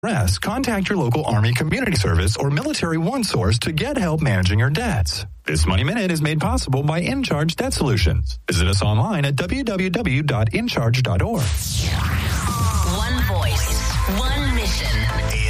contact your local Army Community Service or Military One Source to get help managing your debts. This Money Minute is made possible by InCharge Debt Solutions. Visit us online at www.incharge.org. One voice, one mission.